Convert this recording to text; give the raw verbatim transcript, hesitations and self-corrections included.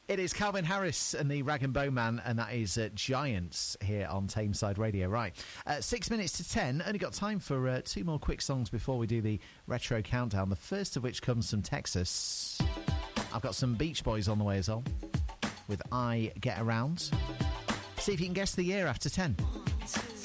It is Calvin Harris and the Rag and Bone Man, and that is uh, Giants here on Tameside Radio. Right, uh, six minutes to ten. Only got time for uh, two more quick songs before we do the retro countdown. The first of which comes from Texas. I've got some Beach Boys on the way as well, with I Get Around. See if you can guess the year after ten. One, two,